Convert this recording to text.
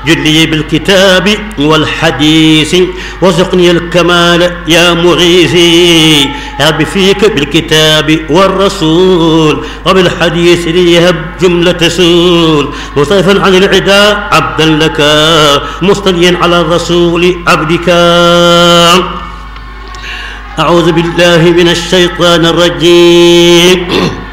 جلي بالكتاب والحديث وارزقني الكمال يا مغيثي. رب فيك بالكتاب والرسول وبالحديث ليهب جملة سول. مصطفى عن العداء عبدا لك مصطليا على الرسول عبدك. أعوذ بالله من الشيطان الرجيم.